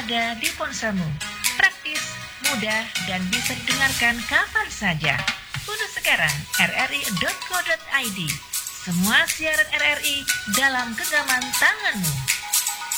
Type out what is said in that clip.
ada di ponselmu. Praktis, mudah, dan bisa didengarkan kapan saja. Unduh sekarang rri.co.id. Semua siaran RRI dalam genggaman tanganmu.